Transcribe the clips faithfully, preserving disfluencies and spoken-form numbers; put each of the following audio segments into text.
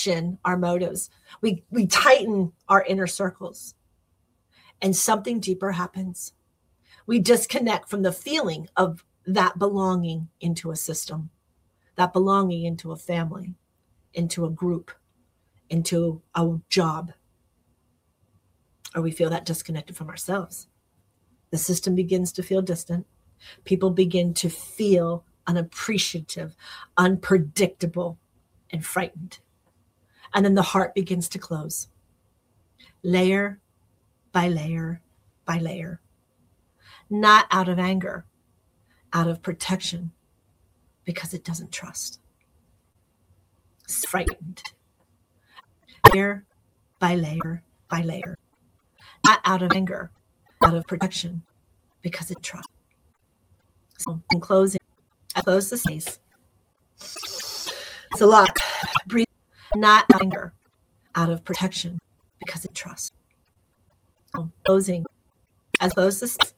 question our motives. We, we tighten our inner circles, and something deeper happens. We disconnect from the feeling of that belonging into a system, that belonging into a family, into a group, into a job. Or we feel that disconnected from ourselves. The system begins to feel distant. People begin to feel unappreciative, unpredictable, and frightened. And then the heart begins to close, layer by layer by layer. Not out of anger, out of protection, because it doesn't trust. It's frightened. Layer by layer by layer. Not out of anger, out of protection, because it trusts. So in closing, I close the space. It's a lot. Breathe. Not out of anger, out of protection, because it trusts. So closing. I close the space.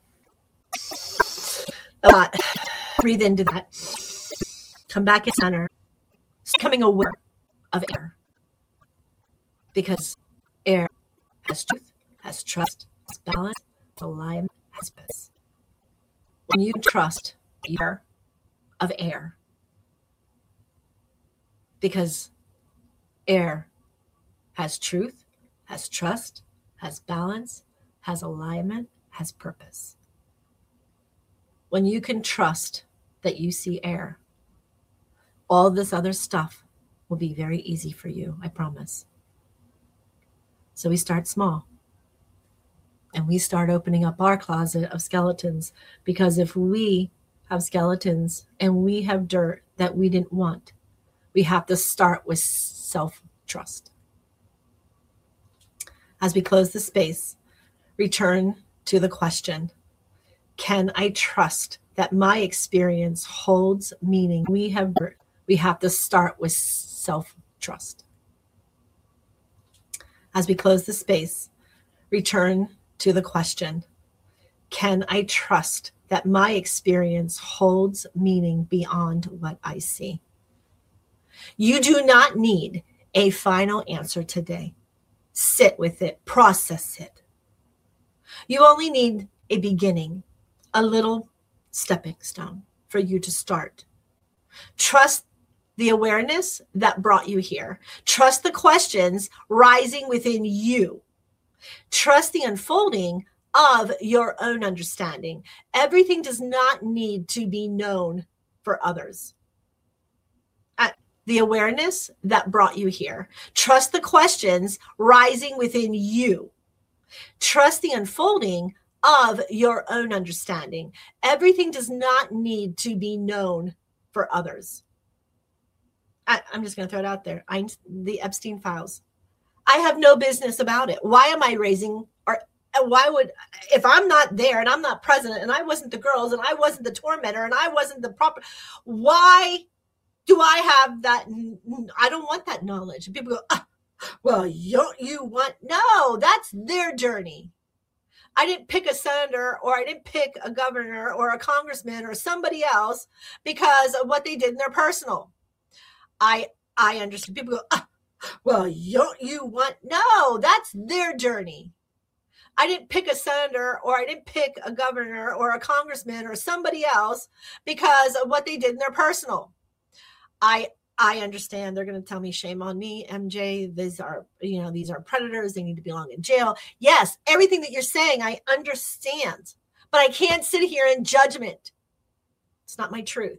A lot. Breathe into that. Come back in center. Becoming aware of air. Because air has truth, has trust, has balance, has alignment, has purpose. When you trust the air of air, because air has truth, has trust, has balance, has alignment, has purpose. When you can trust that you see air, all this other stuff will be very easy for you, I promise. So we start small. And we start opening up our closet of skeletons, because if we have skeletons and we have dirt that we didn't want, we have to start with self-trust. As we close the space, return to the question, can I trust that my experience holds meaning? We have dirt. We have to start with self-trust. As we close the space, return to the question, can I trust that my experience holds meaning beyond what I see? You do not need a final answer today. Sit with it, process it. You only need a beginning, a little stepping stone for you to start. Trust the awareness that brought you here. Trust the questions rising within you. Trust the unfolding of your own understanding. Everything does not need to be known for others. Uh, the awareness that brought you here. Trust the questions rising within you. Trust the unfolding of your own understanding. Everything does not need to be known for others. I, I'm just going to throw it out there. I, the Epstein files. I have no business about it. Why am I raising, or why would, if I'm not there and I'm not president and I wasn't the girls and I wasn't the tormentor and I wasn't the proper, why do I have that? I don't want that knowledge. And people go, oh, well, don't you want, no, that's their journey. I didn't pick a senator, or I didn't pick a governor or a congressman or somebody else because of what they did in their personal. I, I understand. People go, oh, well, don't you want, no, that's their journey. I didn't pick a senator, or I didn't pick a governor or a congressman or somebody else because of what they did in their personal. I, I understand. They're going to tell me, shame on me, M J. These are, you know, these are predators. They need to belong in jail. Yes, everything that you're saying, I understand, but I can't sit here in judgment. It's not my truth.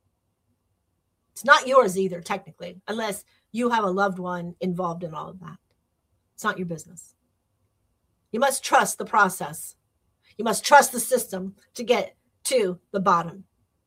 It's not yours either, technically, unless you have a loved one involved in all of that. It's not your business. You must trust the process. You must trust the system to get to the bottom.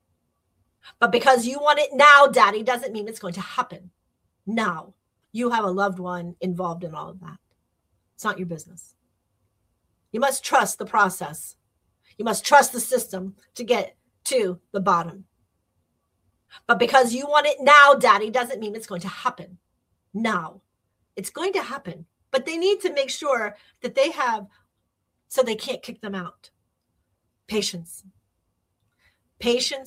But because you want it now, Daddy, doesn't mean it's going to happen now. You have a loved one involved in all of that. It's not your business. You must trust the process. You must trust the system to get to the bottom. But because you want it now, Daddy, doesn't mean it's going to happen now. It's going to happen. But they need to make sure that they have, so they can't kick them out. Patience. Patience